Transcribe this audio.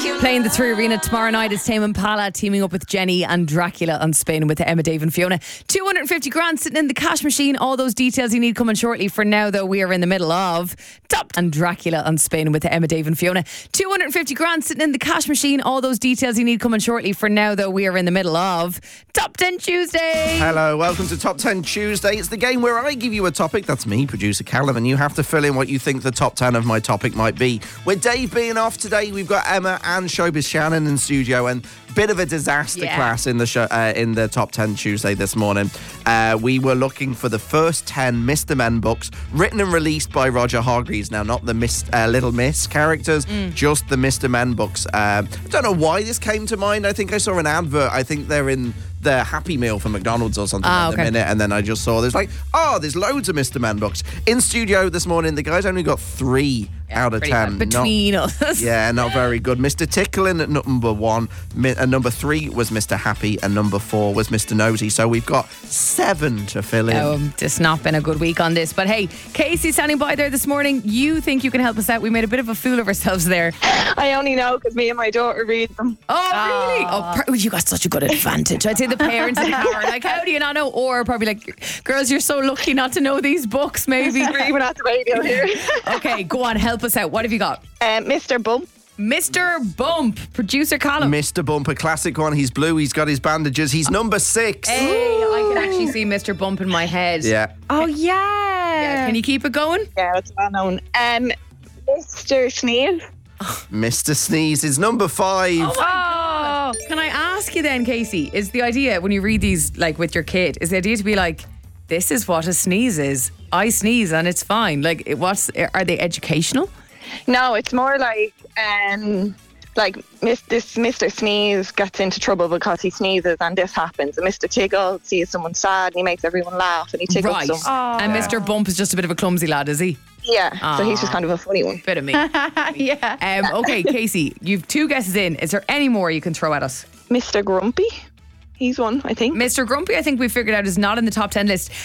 Playing the Three Arena tomorrow night is Tame Impala teaming up with Jenny and Dracula on Spain with Emma, Dave and Fiona. 250 grand sitting in the cash machine. All those details you need coming shortly. For now, though, we are in the middle of Top and Dracula on Spain with Emma, Dave and Fiona. 250 grand sitting in the cash machine. All those details you need coming shortly. For now, though, we are in the middle of Top 10 Tuesday. Hello, welcome to Top 10 Tuesday. It's the game where I give you a topic. That's me, producer Callum, and you have to fill in what you think the top 10 of my topic might be. With Dave being off today, we've got Emma and Showbiz Shannon in studio, and bit of a disaster class in the show, in the Top 10 Tuesday this morning. We were looking for the first 10 Mr. Men books written and released by Roger Hargreaves. Now, not the Little Miss characters, just the Mr. Men books. I don't know why this came to mind. I think I saw an advert. I think they're in the Happy Meal for McDonald's or something at the minute, and then I just saw there's loads of Mr. Men books in studio this morning. The guys only got 3 out of 10 between us. Yeah, not very good. Mr. Tickling at number 1, and number 3 was Mr. Happy, and number 4 was Mr. Nosy. So we've got 7 to fill in. It's not been a good week on this, but hey, Casey standing by there this morning. You think you can help us out? We made a bit of a fool of ourselves there. I only know because me and my daughter read them. Oh, really? You got such a good advantage. I'd say the parents in the car are like, how do you not know? Or probably like, girls, you're so lucky not to know these books, maybe. Screaming at the radio here. Okay, go on, help us out. What have you got? Mr. Bump. Mr. Bump, producer Colin. Mr. Bump, a classic one. He's blue, he's got his bandages. He's number 6. Hey, I can actually see Mr. Bump in my head. Yeah. Oh, yeah. Can you keep it going? Yeah, it's well known. Mr. Sneeze. Mr. Sneeze is number 5. Oh, can I ask you then, Casey, is the idea when you read these like with your kid, is the idea to be like, this is what a sneeze is. I sneeze and it's fine. Like, are they educational? No, it's more like Mr. Sneeze gets into trouble because he sneezes and this happens. And Mr. Tiggle sees someone sad and he makes everyone laugh and he tickles them. And Mr. Bump is just a bit of a clumsy lad, is he? Yeah, so he's just kind of a funny one. Bit of me. Yeah. Okay, Casey, you've 2 guesses in. Is there any more you can throw at us? Mr. Grumpy. He's one, I think. Mr. Grumpy, I think we figured out, is not in the top 10 list.